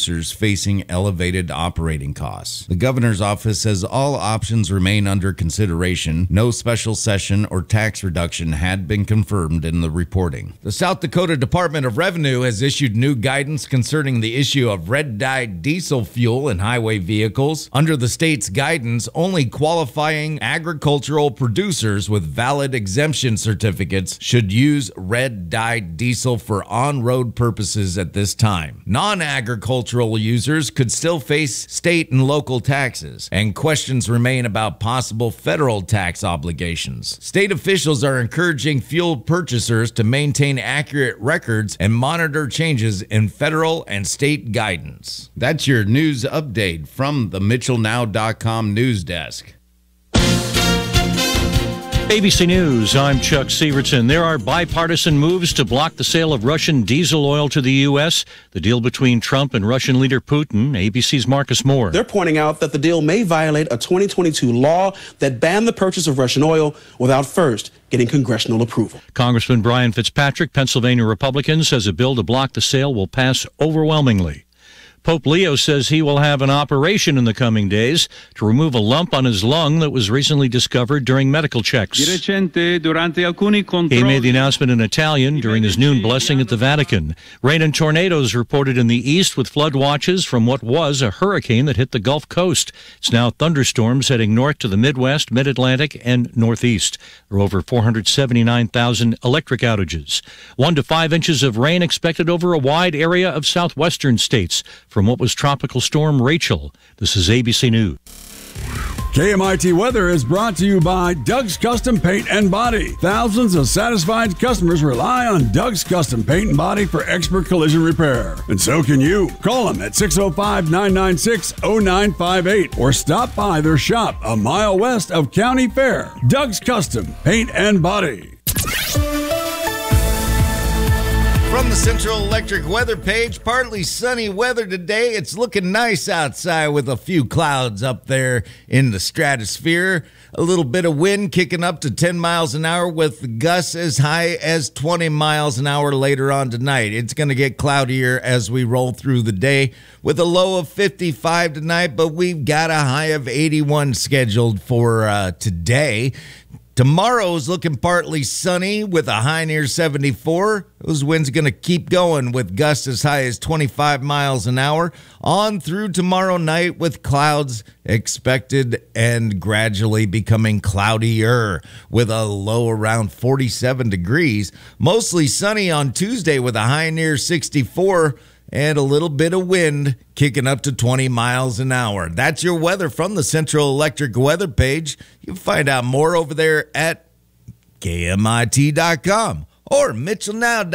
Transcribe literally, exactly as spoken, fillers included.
producers facing elevated operating costs. The governor's office says all options remain under consideration. No special session or tax reduction had been confirmed in the reporting. The South Dakota Department of Revenue has issued new guidance concerning the issue of red-dyed diesel fuel in highway vehicles. Under the state's guidance, only qualifying agricultural producers with valid exemption certificates should use red-dyed diesel for on-road purposes at this time. Non-agricultural users could still face state and local taxes, and questions remain about possible federal tax obligations. State officials are encouraging fuel purchasers to maintain accurate records and monitor changes in federal and state guidance. That's your news update from the Mitchell Now dot com news desk. A B C News, I'm Chuck Severson. There are bipartisan moves to block the sale of Russian diesel oil to the U S. The deal between Trump and Russian leader Putin. A B C's Marcus Moore. They're pointing out that the deal may violate a twenty twenty-two law that banned the purchase of Russian oil without first getting congressional approval. Congressman Brian Fitzpatrick, Pennsylvania Republican, says a bill to block the sale will pass overwhelmingly. Pope Leo says he will have an operation in the coming days to remove a lump on his lung that was recently discovered during medical checks. He made the announcement in Italian during his noon blessing at the Vatican. Rain and tornadoes reported in the east with flood watches from what was a hurricane that hit the Gulf Coast. It's now thunderstorms heading north to the Midwest, Mid-Atlantic, and Northeast. There are over four hundred seventy-nine thousand electric outages. One to five inches of rain expected over a wide area of southwestern states from what was Tropical Storm Rachel. This is A B C News. K M I T Weather is brought to you by Doug's Custom Paint and Body. Thousands of satisfied customers rely on Doug's Custom Paint and Body for expert collision repair. And so can you. Call them at six oh five, nine nine six, oh nine five eight or stop by their shop a mile west of County Fair. Doug's Custom Paint and Body. From the Central Electric weather page, partly sunny weather today. It's looking nice outside with a few clouds up there in the stratosphere. A little bit of wind kicking up to ten miles an hour with gusts as high as twenty miles an hour later on tonight. It's going to get cloudier as we roll through the day with a low of fifty-five tonight, but we've got a high of eighty-one scheduled for uh, today. Tomorrow's looking partly sunny with a high near seventy-four. Those winds are going to keep going with gusts as high as twenty-five miles an hour on through tomorrow night with clouds expected and gradually becoming cloudier with a low around forty-seven degrees. Mostly sunny on Tuesday with a high near sixty-four. And a little bit of wind kicking up to twenty miles an hour. That's your weather from the Central Electric weather page. You can find out more over there at K M I T dot com or Mitchell Now dot com.